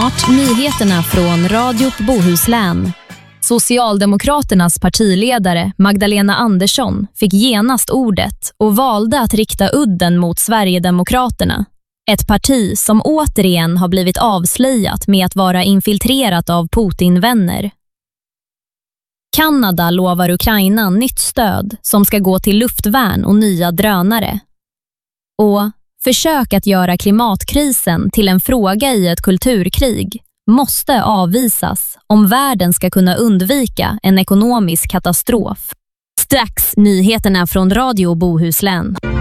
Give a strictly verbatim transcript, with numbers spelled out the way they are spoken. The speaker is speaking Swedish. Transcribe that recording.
Snart nyheterna från Radio Bohuslän. Socialdemokraternas partiledare Magdalena Andersson fick genast ordet och valde att rikta udden mot Sverigedemokraterna. Ett parti som återigen har blivit avslöjat med att vara infiltrerat av Putin-vänner. Kanada lovar Ukraina nytt stöd som ska gå till luftvärn och nya drönare. Och försök att göra klimatkrisen till en fråga i ett kulturkrig måste avvisas om världen ska kunna undvika en ekonomisk katastrof. Strax nyheterna från Radio Bohuslän.